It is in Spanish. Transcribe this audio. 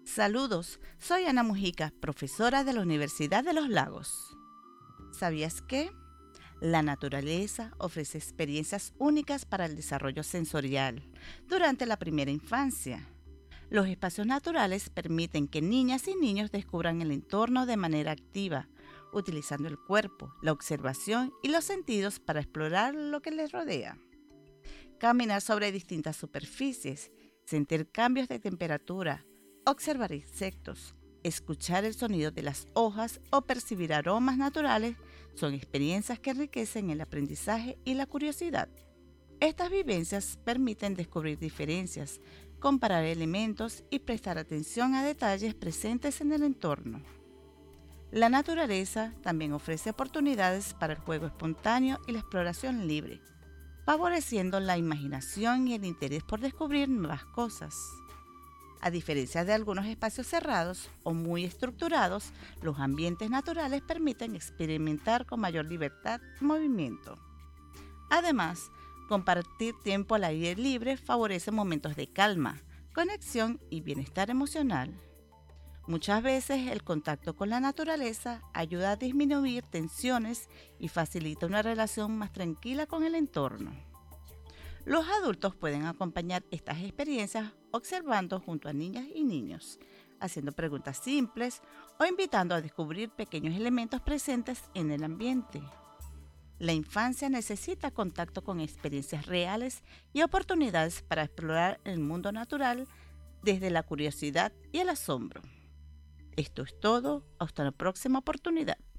Saludos, soy Ana Mujica, profesora de la Universidad de los Lagos. ¿Sabías que? La naturaleza ofrece experiencias únicas para el desarrollo sensorial durante la primera infancia. Los espacios naturales permiten que niñas y niños descubran el entorno de manera activa, utilizando el cuerpo, la observación y los sentidos para explorar lo que les rodea. Caminar sobre distintas superficies, sentir cambios de temperatura, observar insectos, escuchar el sonido de las hojas o percibir aromas naturales son experiencias que enriquecen el aprendizaje y la curiosidad. Estas vivencias permiten descubrir diferencias, comparar elementos y prestar atención a detalles presentes en el entorno. La naturaleza también ofrece oportunidades para el juego espontáneo y la exploración libre, favoreciendo la imaginación y el interés por descubrir nuevas cosas. A diferencia de algunos espacios cerrados o muy estructurados, los ambientes naturales permiten experimentar con mayor libertad y movimiento. Además, compartir tiempo al aire libre favorece momentos de calma, conexión y bienestar emocional. Muchas veces el contacto con la naturaleza ayuda a disminuir tensiones y facilita una relación más tranquila con el entorno. Los adultos pueden acompañar estas experiencias observando junto a niñas y niños, haciendo preguntas simples o invitando a descubrir pequeños elementos presentes en el ambiente. La infancia necesita contacto con experiencias reales y oportunidades para explorar el mundo natural desde la curiosidad y el asombro. Esto es todo, hasta la próxima oportunidad.